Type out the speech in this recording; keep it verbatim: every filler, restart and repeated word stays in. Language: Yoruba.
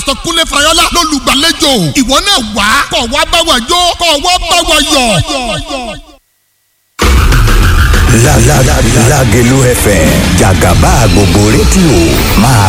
pásítọ̀ kúnlé fayọ́lá lólùgbàlejò ìwọ náà wá kọ̀ wá bá wa jó kọ̀ wá bá wa yọ̀. Lágelú F M jàgàbá gbogbo rédíò máa